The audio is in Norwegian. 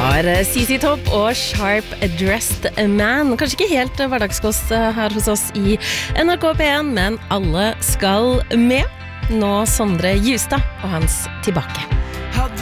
var CC Top og Sharp Dressed Man. Kanskje ikke helt hverdagskost her hos oss i NRK P1, men alle skal med. Nå Sondre Justad og hans Tilbake.